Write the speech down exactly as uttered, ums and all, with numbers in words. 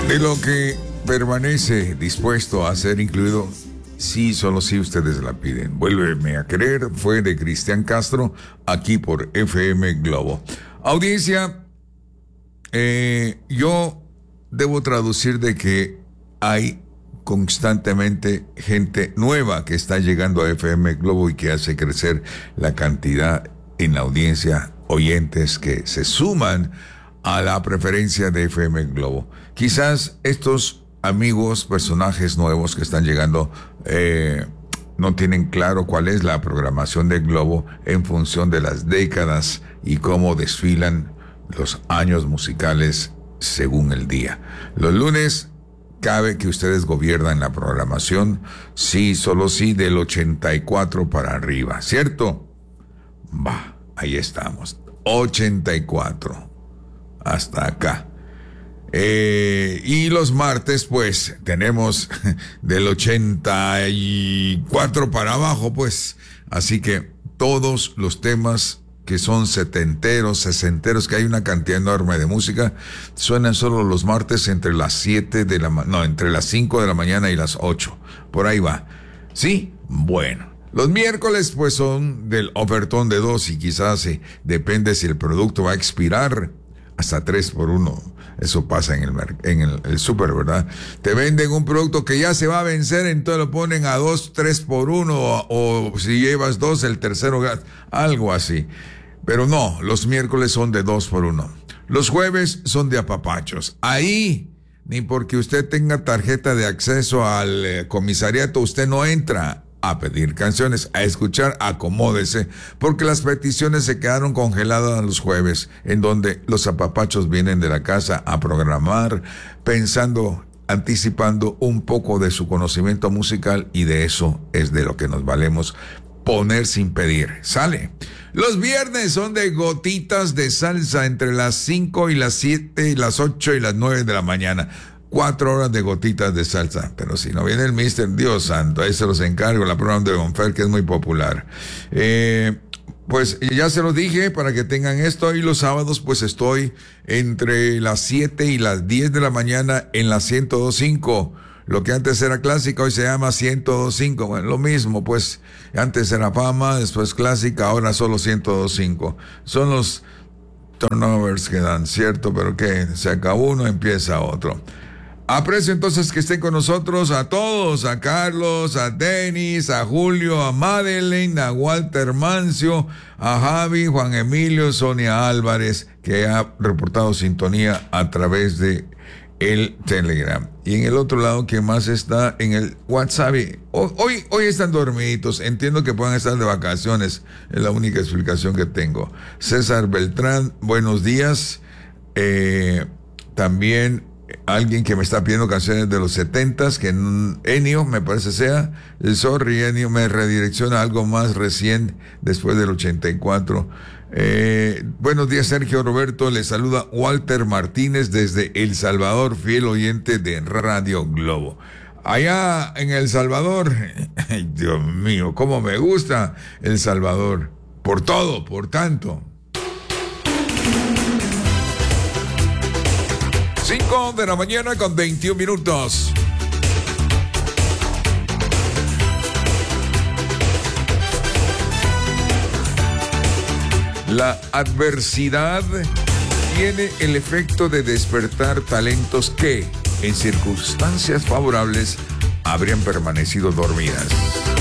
De lo que permanece dispuesto a ser incluido, sí, solo si ustedes la piden. Vuélveme a querer fue de Cristian Castro, aquí por F M Globo. Audiencia, eh, yo debo traducir de que hay constantemente gente nueva que está llegando a F M Globo y que hace crecer la cantidad en la audiencia, oyentes que se suman a la preferencia de F M Globo. Quizás estos amigos, personajes nuevos que están llegando, eh, no tienen claro cuál es la programación de Globo en función de las décadas y cómo desfilan los años musicales según el día. Los lunes cabe que ustedes gobiernan la programación, sí, solo sí, del ochenta y cuatro para arriba, ¿cierto? Va, ahí estamos, ochenta y cuatro, hasta acá. Eh, y los martes, pues, tenemos del ochenta y cuatro para abajo, pues, así que todos los temas que son setenteros, sesenteros, que hay una cantidad enorme de música, suenan solo los martes entre las siete de la no, entre las cinco de la mañana y las ocho. Por ahí va. ¿Sí? Bueno. Los miércoles, pues, son del ofertón de dos y quizás eh, depende si el producto va a expirar hasta tres por uno. Eso pasa en el, en el, el súper, ¿verdad? Te venden un producto que ya se va a vencer, entonces lo ponen a dos, tres por uno, o, o si llevas dos, el tercero, algo así. Pero no, los miércoles son de dos por uno. Los jueves son de apapachos. Ahí, ni porque usted tenga tarjeta de acceso al eh, comisariato, usted no entra a pedir canciones, a escuchar, acomódese, porque las peticiones se quedaron congeladas los jueves, en donde los apapachos vienen de la casa a programar, pensando, anticipando un poco de su conocimiento musical, y de eso es de lo que nos valemos, poner sin pedir. ¿Sale? Los viernes son de gotitas de salsa entre las cinco y las siete y las ocho y las nueve de la mañana. Cuatro horas de gotitas de salsa. Pero si no viene el mister, Dios santo, ahí se los encargo, la programa de Gonfer, que es muy popular. Eh, pues ya se los dije para que tengan esto. Y los sábados pues estoy entre las siete y las diez de la mañana en la ciento dos punto cinco. Lo que antes era clásica, hoy se llama ciento dos punto cinco. Bueno, lo mismo, pues. Antes era fama, después clásica, ahora solo ciento dos punto cinco. Son los turnovers que dan, ¿cierto? Pero que se acabó uno, empieza otro. Aprecio entonces que estén con nosotros a todos, a Carlos, a Denis, a Julio, a Madeleine, a Walter Mancio, a Javi, Juan Emilio, Sonia Álvarez, que ha reportado sintonía a través de el Telegram. Y en el otro lado, ¿quién más está? En el WhatsApp. Hoy, hoy están dormiditos. Entiendo que puedan estar de vacaciones. Es la única explicación que tengo. César Beltrán, buenos días. Eh, también alguien que me está pidiendo canciones de los setentas, que Enio, me parece sea. El sorry, Enio, me redirecciona a algo más recién, después del ochenta y cuatro. Eh, buenos días, Sergio Roberto. Le saluda Walter Martínez desde El Salvador, fiel oyente de Radio Globo. Allá en El Salvador, ay, Dios mío, cómo me gusta El Salvador. Por todo, por tanto. cinco de la mañana con veintiún minutos. La adversidad tiene el efecto de despertar talentos que, en circunstancias favorables, habrían permanecido dormidas.